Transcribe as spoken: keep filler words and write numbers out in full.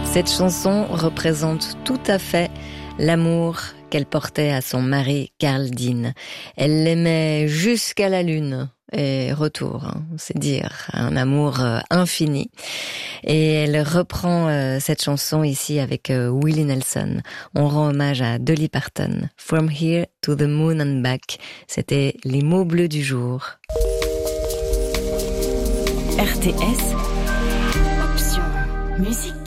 Cette chanson représente tout à fait l'amour qu'elle portait à son mari Karl Dean. Elle l'aimait jusqu'à la lune et retour, hein, c'est dire, un amour euh, infini. Et elle reprend euh, cette chanson ici avec euh, Willie Nelson. On rend hommage à Dolly Parton. From Here to the Moon and Back. C'était les mots bleus du jour. R T S, option musique.